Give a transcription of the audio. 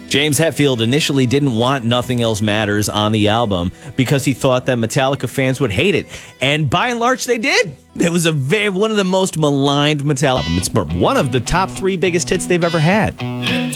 James Hetfield initially didn't want Nothing Else Matters on the album because he thought that Metallica fans would hate it. And by and large, they did. It was one of the most maligned Metallica albums. It's one of the top 3 biggest hits they've ever had.